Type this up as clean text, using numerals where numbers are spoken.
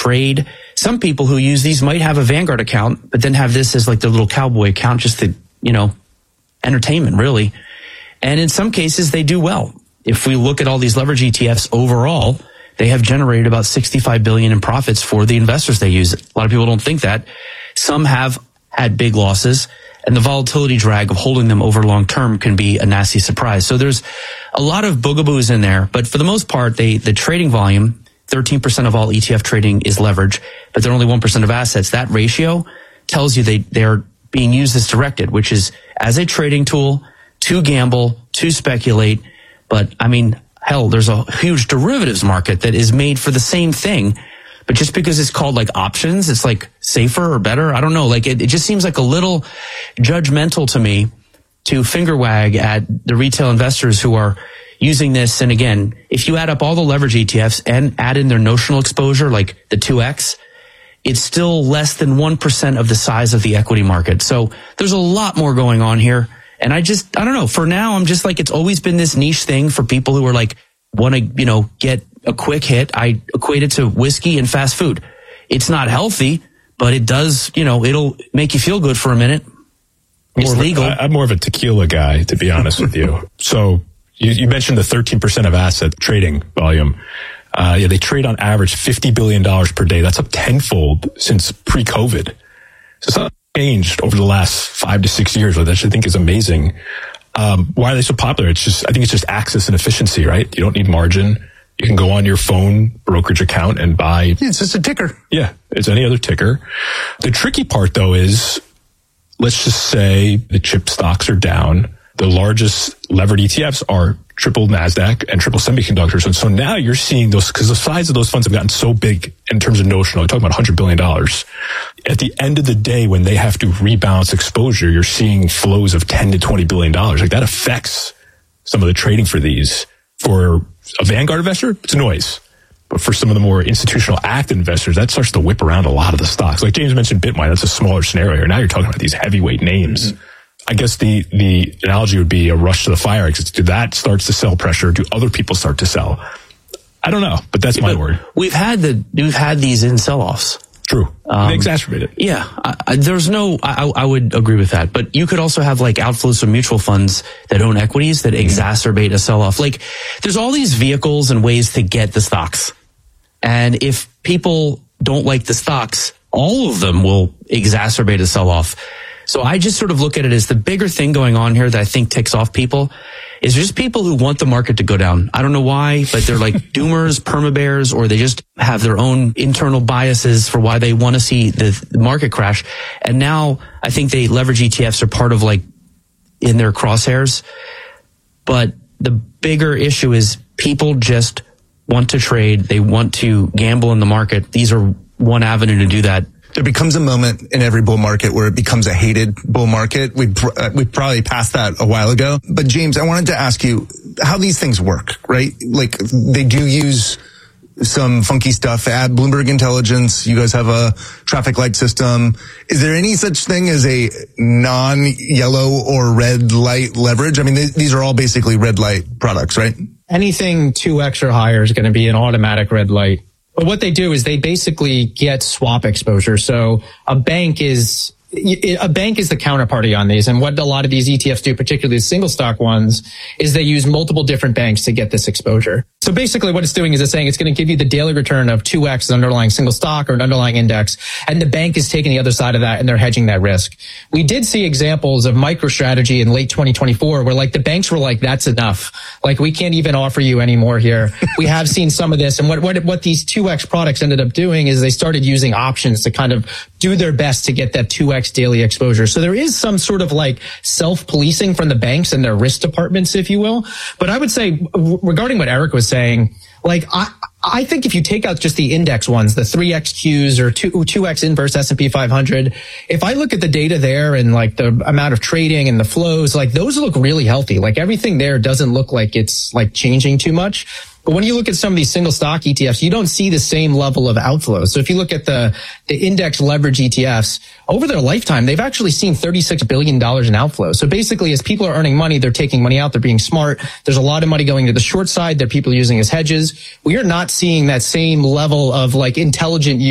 trade. Some people who use these might have a Vanguard account, but then have this as like their little cowboy account, just to, entertainment, really. And in some cases, they do well. If we look at all these leverage ETFs overall, they have generated about $65 billion in profits for the investors they use. A lot of people don't think that. Some have had big losses, and the volatility drag of holding them over long term can be a nasty surprise. So there's a lot of boogaboos in there, but for the most part, the trading volume, 13% of all ETF trading is leverage, but they're only 1% of assets. That ratio tells you they're being used as directed, which is as a trading tool to gamble, to speculate. But I mean, hell, there's a huge derivatives market that is made for the same thing. But just because it's called like options, it's like safer or better. I don't know. Like it just seems like a little judgmental to me to finger wag at the retail investors who are using this. And again, if you add up all the leverage ETFs and add in their notional exposure, like the 2X, it's still less than 1% of the size of the equity market. So there's a lot more going on here. And I don't know. For now, I'm just like, it's always been this niche thing for people who are like, want to, get a quick hit. I equate it to whiskey and fast food. It's not healthy, but it does, it'll make you feel good for a minute. It's legal. I'm more of a tequila guy, to be honest with you. So you mentioned the 13% of asset trading volume. They trade on average $50 billion per day. That's up tenfold since pre-COVID. So it's not changed over the last 5 to 6 years, which I actually think is amazing. Why are they so popular? I think it's just access and efficiency, right? You don't need margin. You can go on your phone brokerage account and buy. Yeah, it's just a ticker. Yeah, it's any other ticker. The tricky part, though, is let's just say the chip stocks are down. The largest levered ETFs are triple NASDAQ and triple semiconductors. And so now you're seeing those, because the size of those funds have gotten so big in terms of notional. We're talking about $100 billion. At the end of the day, when they have to rebalance exposure, you're seeing flows of $10 to $20 billion. Like that affects some of the trading for these. For a Vanguard investor, it's noise. But for some of the more institutional active investors, that starts to whip around a lot of the stocks. Like James mentioned Bitcoin, that's a smaller scenario here. Now you're talking about these heavyweight names. Mm-hmm. I guess the analogy would be a rush to the fire exits. Do that starts to sell pressure? Do other people start to sell? I don't know, but that's my word. We've had these in sell-offs. True. They exacerbate it. Yeah. I would agree with that. But you could also have like outflows from mutual funds that own equities that exacerbate a sell-off. Like there's all these vehicles and ways to get the stocks. And if people don't like the stocks, all of them will exacerbate a sell-off. So I just sort of look at it as the bigger thing going on here that I think ticks off people is just people who want the market to go down. I don't know why, but they're like doomers, perma-bears, or they just have their own internal biases for why they want to see the market crash. And now I think they leverage ETFs are part of like in their crosshairs. But the bigger issue is people just want to trade. They want to gamble in the market. These are one avenue to do that. There becomes a moment in every bull market where it becomes a hated bull market. We probably passed that a while ago. But James, I wanted to ask you how these things work, right? Like they do use some funky stuff. Add Bloomberg Intelligence. You guys have a traffic light system. Is there any such thing as a non-yellow or red light leverage? I mean, these are all basically red light products, right? Anything 2X or higher is going to be an automatic red light. But what they do is they basically get swap exposure. So a bank is the counterparty on these. And what a lot of these ETFs do, particularly the single stock ones, is they use multiple different banks to get this exposure. So basically what it's doing is it's saying it's going to give you the daily return of 2X an underlying single stock or an underlying index. And the bank is taking the other side of that and they're hedging that risk. We did see examples of MicroStrategy in late 2024 where like the banks were like, that's enough. Like we can't even offer you any more here. We have seen some of this. And what these 2X products ended up doing is they started using options to kind of do their best to get that 2X daily exposure. So there is some sort of like self-policing from the banks and their risk departments, if you will. But I would say regarding what Eric was saying, like I think if you take out just the index ones, the 3XQs or 2X inverse S&P 500, if I look at the data there and like the amount of trading and the flows, like those look really healthy. Like everything there doesn't look like it's like changing too much. But when you look at some of these single stock ETFs, you don't see the same level of outflows. So if you look at the index leverage ETFs, over their lifetime, they've actually seen $36 billion in outflows. So basically, as people are earning money, they're taking money out, they're being smart. There's a lot of money going to the short side that people are using as hedges. We are not seeing that same level of like intelligent use